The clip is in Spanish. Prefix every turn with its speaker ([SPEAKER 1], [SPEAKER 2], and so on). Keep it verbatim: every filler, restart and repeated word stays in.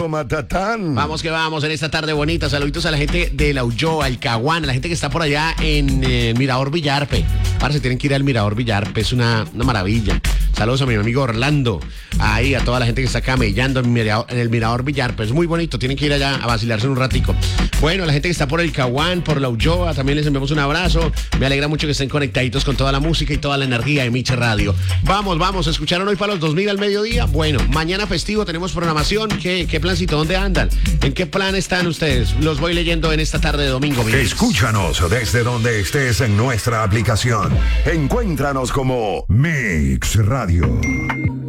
[SPEAKER 1] Matatán.
[SPEAKER 2] Vamos que vamos en esta tarde bonita. Saluditos a la gente de La Ulloa, el Caguán, a la gente que está por allá en eh, Mirador Villarpe. Para se tienen que ir al Mirador Villarpe, es una, una maravilla. Saludos a mi amigo Orlando, ahí a toda la gente que está camellando en, Mirador, en el Mirador Villarpe. Es muy bonito, tienen que ir allá a vacilarse un ratico. Bueno, a la gente que está por el Caguán, por La Ulloa, también les enviamos un abrazo. Me alegra mucho que estén conectaditos con toda la música y toda la energía de Miche Radio. Vamos, vamos, ¿escucharon hoy para los dos mil al mediodía? Bueno, mañana festivo tenemos programación. ¿Qué, qué plancito? ¿Dónde andan? ¿En qué plan están ustedes? Los voy leyendo en esta tarde de domingo. Mix.
[SPEAKER 1] Escúchanos desde donde estés en nuestra aplicación. Encuéntranos como Mix Radio.